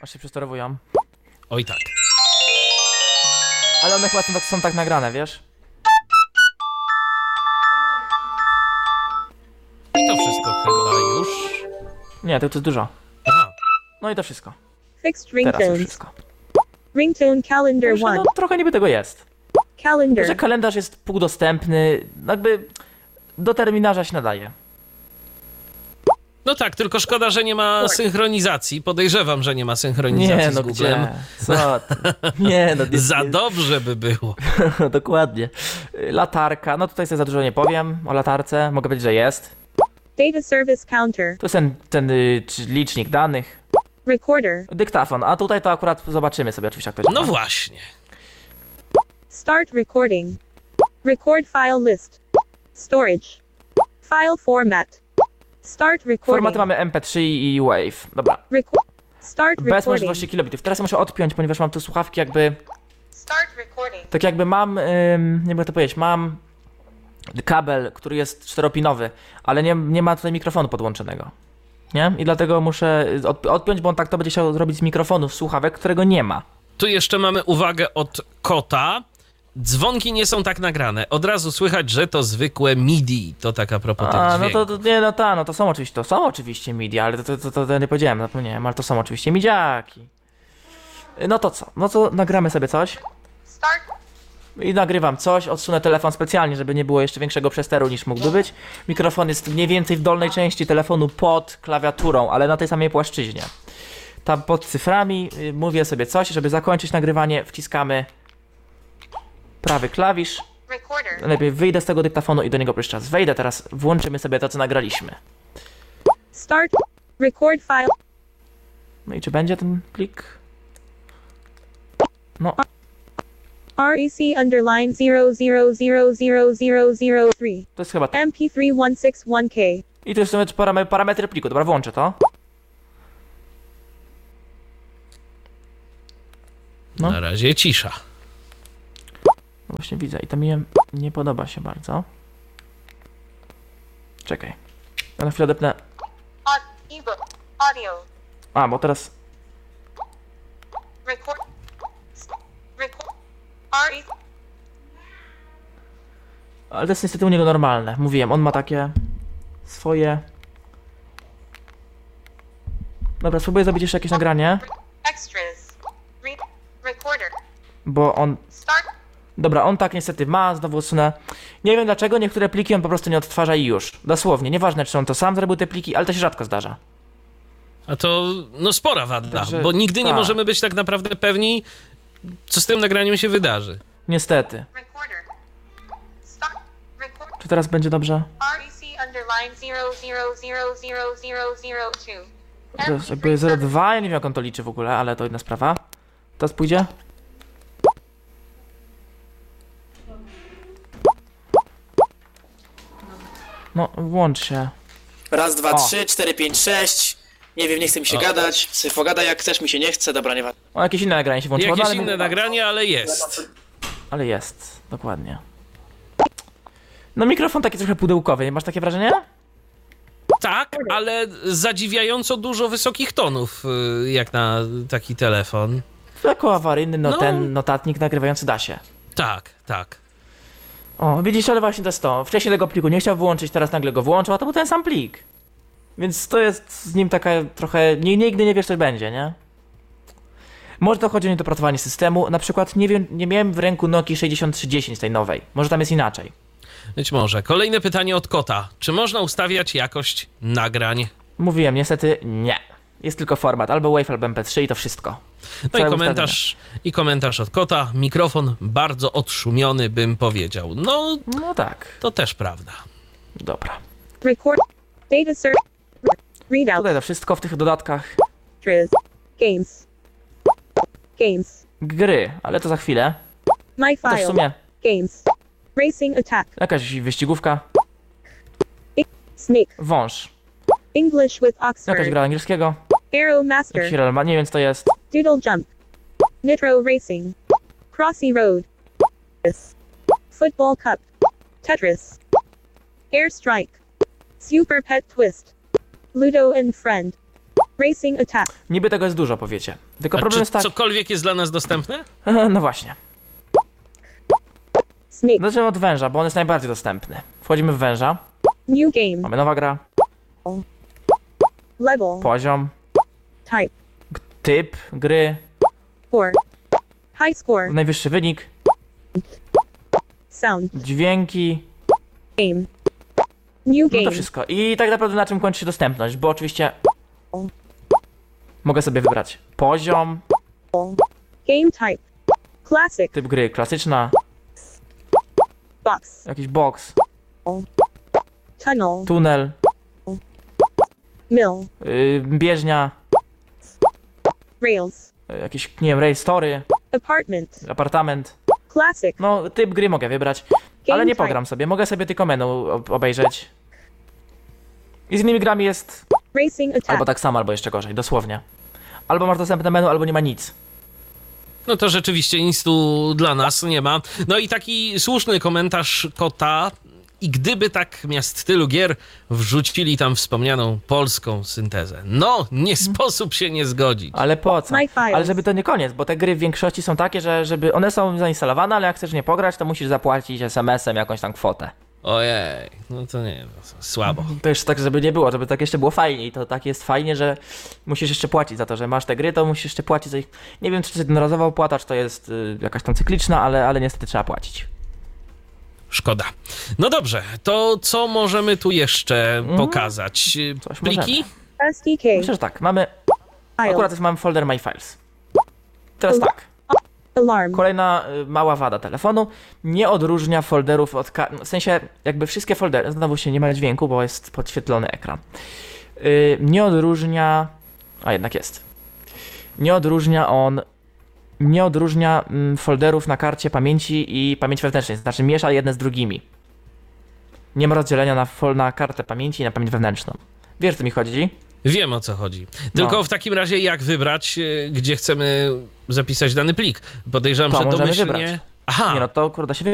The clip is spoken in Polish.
Aż się przestorowują. Oj tak. Ale one chyba są tak nagrane, wiesz? I to wszystko chyba już. Nie, to jest dużo. Aha. No i to wszystko. Fixed Teraz już ringtones. wszystko. Ringtone calendar Także, 1. no, trochę niby tego jest. Calendar. Że kalendarz jest półdostępny, jakby do terminarza się nadaje. No tak, tylko szkoda, że nie ma synchronizacji. Podejrzewam, że nie ma synchronizacji Nie, z no Googlem. gdzie? Co ty? Nie, no nie, Za dobrze by było. dokładnie. Latarka, no tutaj sobie za dużo nie powiem o latarce. Mogę powiedzieć, że jest. Data service counter. To jest ten licznik danych. Recorder. Dyktafon, a tutaj to akurat zobaczymy sobie oczywiście jak to działa. No właśnie. Start recording. Record file list. Storage. File format. Start recording. Formaty mamy MP3 i WAV. Dobra. Start Bez recording. możliwości kilobitów. Teraz muszę odpiąć, ponieważ mam tu słuchawki jakby... Start recording. Tak jakby mam... nie mogę to powiedzieć, mam kabel, który jest czteropinowy, ale nie ma tutaj mikrofonu podłączonego. Nie? I dlatego muszę odpiąć, bo on tak to będzie chciał zrobić z mikrofonu, z słuchawek, którego nie ma. Tu jeszcze mamy uwagę od kota. Dzwonki nie są tak nagrane. Od razu słychać, że to zwykłe MIDI. To tak a propos tych A, no dźwięków. nie, no to są oczywiście MIDI, ale to nie powiedziałem, zapomniałem, ale to są oczywiście midiaki. No to co? No to nagramy sobie coś. Start. I nagrywam coś, odsunę telefon specjalnie, żeby nie było jeszcze większego przesteru niż mógłby być. Mikrofon jest mniej więcej w dolnej części telefonu pod klawiaturą, ale na tej samej płaszczyźnie. Tam pod cyframi mówię sobie coś, żeby zakończyć nagrywanie, wciskamy prawy klawisz. Recorder. Lepiej wyjdę z tego dyktafonu i do niego jeszcze raz wejdę. Teraz włączymy sobie to, co nagraliśmy. Start. Record file. No i czy będzie ten plik? No, REC underline 0000003. to jest chyba to. MP3161K. I to jest parametry pliku. Dobra, włączę to. No. Na razie cisza. No właśnie widzę i to mi nie podoba się bardzo. Czekaj. Ja na chwilę odepnę. Ebook. Audio. A, bo teraz... Record. REC. Ale to jest niestety u niego normalne. Mówiłem, on ma takie... swoje... Dobra, spróbuję zrobić jeszcze jakieś nagranie. Extras. Recorder. Bo on... Start. Dobra, on tak niestety ma, znowu odsunę. Nie wiem dlaczego, niektóre pliki on po prostu nie odtwarza i już. Dosłownie, nieważne czy on to sam zrobił te pliki, ale to się rzadko zdarza. A to no spora wada, Także, bo nigdy nie tak. możemy być tak naprawdę pewni, co z tym nagraniem się wydarzy. Niestety. Recorder. Start. Record. Czy teraz będzie dobrze? REC underline 0000002. To jest jakby 0,2, ja nie wiem jak on to liczy w ogóle, ale to inna sprawa. Teraz pójdzie? No, włącz się. Raz, dwa, O. 3, 4, 5, 6. Nie wiem, nie chce mi się gadać. Sobie pogadaj jak chcesz, mi się nie chce, dobra, nieważne. O, jakieś inne nagranie się włączyło, Jakieś no, inne nagranie, ale jest. ale jest, dokładnie. No mikrofon taki trochę pudełkowy, masz takie wrażenie? Tak, ale zadziwiająco dużo wysokich tonów, jak na taki telefon. Jako awaryjny, no No. ten notatnik nagrywający da się. Tak, tak. O, widzisz, ale właśnie to jest to. Wcześniej tego pliku nie chciał wyłączyć, teraz nagle go włączył, a to był ten sam plik. Więc to jest z nim taka trochę... Nigdy nie wiesz, co będzie, nie? Może to chodzi o niedopracowanie systemu. Na przykład nie wiem, nie miałem w ręku Nokii 6310 tej nowej. Może tam jest inaczej. Być może. Kolejne pytanie od kota. Czy można ustawiać jakość nagrań? Mówiłem, niestety nie. Jest tylko format, albo WAV, albo MP3 i to wszystko. No Całe i komentarz od kota. Mikrofon bardzo odszumiony, bym powiedział. No, ustawienia. No tak, to też prawda. dobra. Record. Data search. Readout. Tutaj to wszystko w tych dodatkach. Games. Games. Gry, ale to za chwilę. My To w file. sumie Games. Racing attack. jakaś wyścigówka. Snake. Wąż. English with Jakaś Oxford. gra angielskiego. Arrow Master. Jakiś relma, nie wiem co to jest. Doodle Jump. Nitro Racing. Crossy Road. Football Cup. Tetris. Airstrike. Super Pet Twist. Ludo and Friend. Racing attack. Niby tego jest dużo, powiecie. Tylko A problem czy jest tak... cokolwiek jest dla nas dostępne? No właśnie. Snake. Zacznijmy od węża, bo on jest najbardziej dostępny. Wchodzimy w węża. New game. Mamy nowa gra. Level. Poziom. Type. Typ gry. Score. High score. Najwyższy wynik. Sound. Dźwięki. Game. New No to game. wszystko. I tak naprawdę na czym kończy się dostępność, bo oczywiście mogę sobie wybrać poziom, Game type. Classic. typ gry, klasyczna, Box. jakiś box, Tunnel. tunel, Mill. bieżnia, Rails. jakiś, nie wiem, race story, Apartment. apartament. Classic. No, typ gry mogę wybrać, ale nie pogram sobie. Mogę sobie tylko menu obejrzeć. I z innymi grami jest Racing attack. albo tak samo, albo jeszcze gorzej, dosłownie. Albo masz dostępne menu, albo nie ma nic. No to rzeczywiście nic tu dla nas nie ma. No i taki słuszny komentarz kota. I gdyby tak miast tylu gier wrzucili tam wspomnianą polską syntezę. No, nie sposób się nie zgodzić. Ale po co? My files. Ale żeby to nie koniec, bo te gry w większości są takie, że żeby one są zainstalowane, ale jak chcesz nie pograć, to musisz zapłacić SMS-em jakąś tam kwotę. Ojej, no to nie, słabo. To jeszcze tak, żeby nie było, żeby tak jeszcze było fajnie. I to tak jest fajnie, że musisz jeszcze płacić za to, że masz te gry, to musisz jeszcze płacić za ich. Nie wiem, czy to jest jednorazowa opłata, czy to jest jakaś tam cykliczna, ale niestety trzeba płacić. Szkoda. No dobrze, to co możemy tu jeszcze pokazać? Coś Pliki? SDK. Myślę, że tak. Mamy. File. Akurat mamy folder My Files. Teraz tak. Alarm. Kolejna mała wada telefonu. Nie odróżnia folderów od... w sensie jakby wszystkie foldery... Znowu się nie ma dźwięku, bo jest podświetlony ekran. Nie odróżnia... A jednak jest. Nie odróżnia folderów na karcie pamięci i pamięci wewnętrznej. Znaczy miesza jedne z drugimi. Nie ma rozdzielenia na kartę pamięci i na pamięć wewnętrzną. Wiesz, o co mi chodzi? Wiem, o co chodzi. Tylko No. w takim razie jak wybrać, gdzie chcemy zapisać dany plik? Podejrzewam, To że możemy domyślnie... wybrać. Aha, Nie no, to kurde się